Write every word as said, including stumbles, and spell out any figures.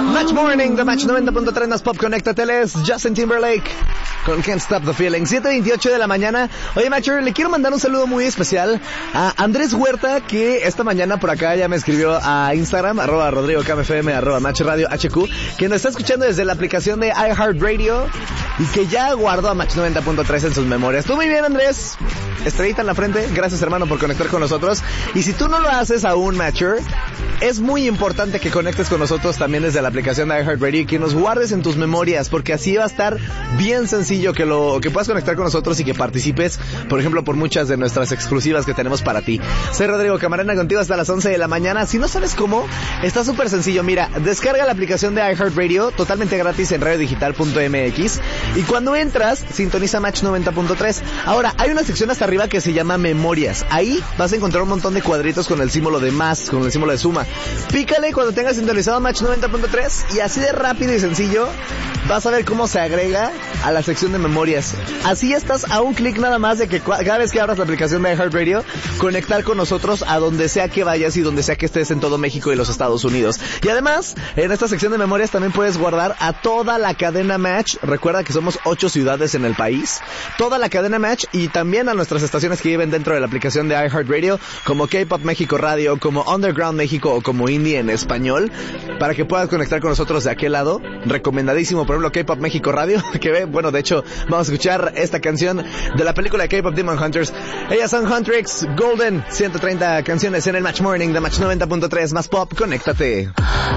Match Morning, The Match noventa punto tres más Pop, conéctate, es Justin Timberlake con Can't Stop the Feeling, siete veintiocho de la mañana. Oye, Matcher, le quiero mandar un saludo muy especial a Andrés Huerta, que esta mañana por acá ya me escribió a Instagram, arroba Rodrigo K M F M, arroba Match Radio H Q, que nos está escuchando desde la aplicación de iHeartRadio y que ya guardó a Match noventa punto tres en sus memorias. Tú muy bien, Andrés. Estrellita en la frente, gracias hermano por conectar con nosotros. Y si tú no lo haces aún, Matcher, es muy importante que conectes con nosotros también desde la aplicación de iHeartRadio y que nos guardes en tus memorias, porque así va a estar bien sencillo que lo que puedas conectar con nosotros y que participes, por ejemplo, por muchas de nuestras exclusivas que tenemos para ti. Soy Rodrigo Camarena, contigo hasta las once de la mañana. Si no sabes cómo, está súper sencillo. Mira, descarga la aplicación de iHeartRadio totalmente gratis en radio digital punto m x y cuando entras, sintoniza Match noventa punto tres. Ahora, hay una sección hasta arriba que se llama Memorias. Ahí vas a encontrar un montón de cuadritos con el símbolo de más, con el símbolo de suma. Pícale cuando tengas sintonizado Match noventa punto tres y así de rápido y sencillo vas a ver cómo se agrega a la sección de memorias. Así estás a un clic nada más de que cada vez que abras la aplicación de iHeartRadio, conectar con nosotros a donde sea que vayas y donde sea que estés en todo México y los Estados Unidos. Y además, en esta sección de memorias también puedes guardar a toda la cadena Match. Recuerda que somos ocho ciudades en el país. Toda la cadena Match y también a nuestras estaciones que viven dentro de la aplicación de iHeartRadio, como K-Pop México Radio, como Underground México o como Indie en español, para que puedas conectar con nosotros de aquel lado. Recomendadísimo, por ejemplo, K-Pop México Radio, que ve, bueno, de hecho, vamos a escuchar esta canción de la película de K-Pop Demon Hunters. Ellas son Huntrix Golden, ciento treinta canciones en el Match Morning de Match noventa punto tres más Pop, conéctate.